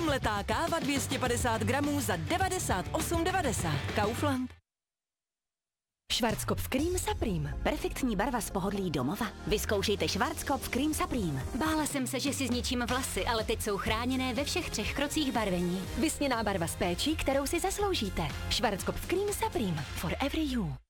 Mletá káva 250 gramů za 98,90. Kaufland. Schwarzkopf Cream Supreme. Perfektní barva z pohodlí domova. Vyzkoušejte Schwarzkopf Cream Supreme. Bála jsem se, že si zničím vlasy, ale teď jsou chráněné ve všech 3 krocích barvení. Vysněná barva s péčí, kterou si zasloužíte. Schwarzkopf Cream Supreme. For every you.